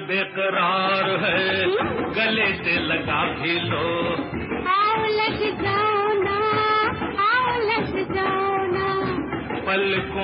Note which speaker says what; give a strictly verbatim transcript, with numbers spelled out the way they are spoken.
Speaker 1: बेकरार है, गले से लगा भी लो।
Speaker 2: आओ लग जाओ ना, आओ लग जाओ ना,
Speaker 1: पलकों